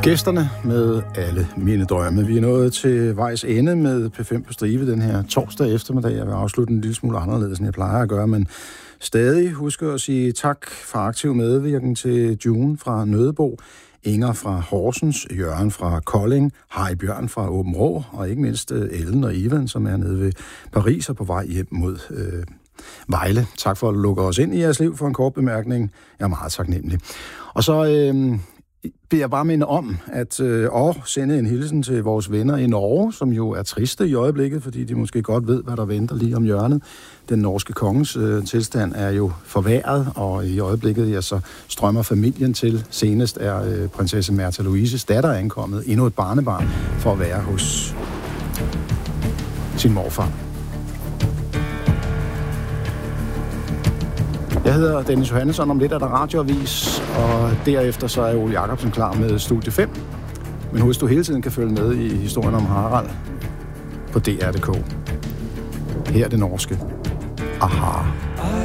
Gæsterne med alle mine drømme. Vi er nået til vejs ende med P5 på stribe den her torsdag eftermiddag. Jeg vil afslutte en lille smule anderledes, end jeg plejer at gøre, men stadig husker at sige tak for aktiv medvirken til June fra Nødebo, Inger fra Horsens, Jørgen fra Kolding, Harry Bjørn fra Aabenraa, og ikke mindst Ellen og Ivan, som er nede ved Paris og på vej hjem mod Vejle. Tak for at lukke os ind i jeres liv for en kort bemærkning. Jeg er meget taknemmelig. Og så vil jeg bare minde om at sende en hilsen til vores venner i Norge, som jo er triste i øjeblikket, fordi de måske godt ved, hvad der venter lige om hjørnet. Den norske kongens tilstand er jo forværret, og i øjeblikket så strømmer familien til. Senest er prinsesse Märtha Louises datter ankommet, endnu et barnebarn, for at være hos sin morfar. Jeg hedder Dennis Johannesson, om lidt er der radioavis, og derefter så er Ole Jacobsen klar med Studie 5. Men husk, du hele tiden kan følge med i historien om Harald på DR.dk. Her er det norske. Aha.